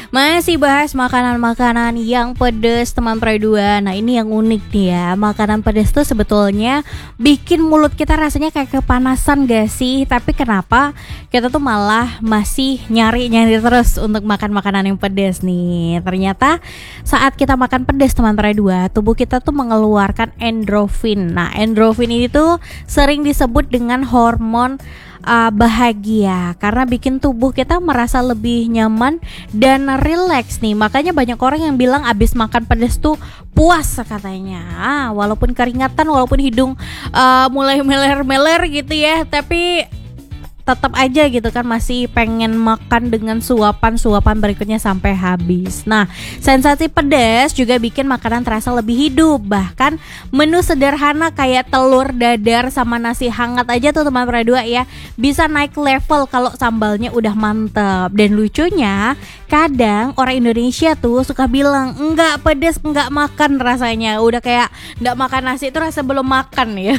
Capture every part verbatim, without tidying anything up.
Masih bahas makanan-makanan yang pedas teman Pre dua. Nah ini yang unik nih ya. Makanan pedas tuh sebetulnya bikin mulut kita rasanya kayak kepanasan gak sih? Tapi kenapa kita tuh malah masih nyari-nyari terus untuk makan makanan yang pedas nih? Ternyata saat kita makan pedas teman Pre dua, tubuh kita tuh mengeluarkan endorfin. Nah endorfin ini tuh sering disebut dengan hormon Uh, bahagia karena bikin tubuh kita merasa lebih nyaman dan rileks nih. Makanya banyak orang yang bilang abis makan pedas tuh puas katanya. Ah, walaupun keringatan, walaupun hidung uh, mulai meler-meler gitu ya, tapi tetap aja gitu kan masih pengen makan dengan suapan-suapan berikutnya sampai habis. Nah, sensasi pedas juga bikin makanan terasa lebih hidup. Bahkan menu sederhana kayak telur dadar sama nasi hangat aja tuh teman Pre dua ya bisa naik level kalau sambalnya udah mantep. Dan lucunya kadang orang Indonesia tuh suka bilang enggak pedas enggak makan rasanya. Udah kayak enggak makan nasi itu rasa belum makan ya.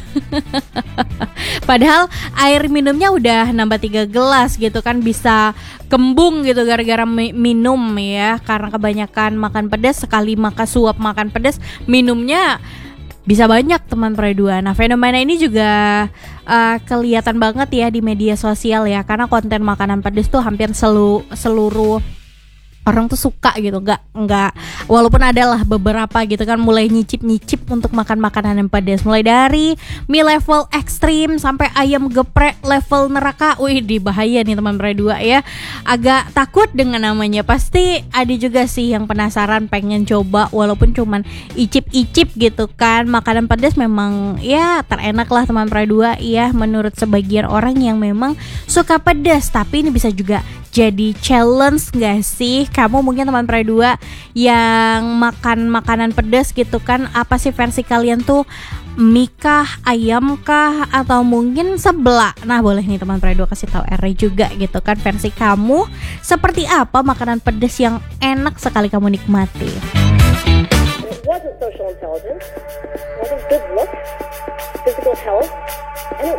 Padahal air minumnya udah nambah tiga gelas gitu kan, bisa kembung gitu gara-gara mi- minum ya. Karena kebanyakan makan pedas, sekali makan suap makan pedas minumnya bisa banyak teman Pre dua. Nah fenomena ini juga uh, kelihatan banget ya di media sosial ya, karena konten makanan pedas tuh hampir selu- seluruh orang tuh suka gitu, nggak nggak walaupun adalah beberapa gitu kan mulai nyicip-nyicip untuk makan makanan yang pedas, mulai dari mie level ekstrim sampai ayam geprek level neraka. Wih, di bahaya nih teman Pre dua ya. Agak takut dengan namanya. Pasti ada juga sih yang penasaran pengen coba walaupun cuman icip-icip gitu kan. Makanan pedas memang ya terenak lah teman Pre dua ya menurut sebagian orang yang memang suka pedas. Tapi ini bisa juga jadi challenge gak sih? Kamu mungkin teman Pre dua yang makan makanan pedas gitu kan, apa sih versi kalian tuh? Mie kah, ayam kah, atau mungkin seblak? Nah boleh nih teman Pre dua kasih tahu R juga gitu kan, versi kamu seperti apa makanan pedas yang enak sekali kamu nikmati. It wasn't social intelligence, it wasn't good looks, physical health, and it